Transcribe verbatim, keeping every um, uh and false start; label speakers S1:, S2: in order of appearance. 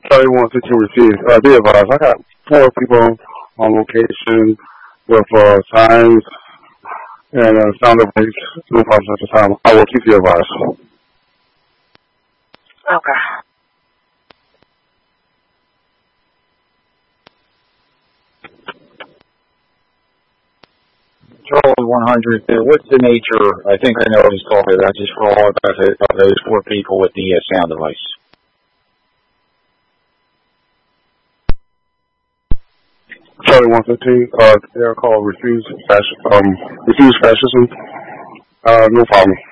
S1: Charlie one sixteen received. Uh, be advised, I got four people on location with uh, signs and uh, sound effects. No problem at the time. I will keep you advised.
S2: Okay.
S3: Charlie one hundred, what's the nature, I think I know what he's talking about, just for all about those four people with the uh, sound device.
S1: Charlie one fifteen, uh, they're called refuse fascism. Um, refuse fascism. Uh, no problem.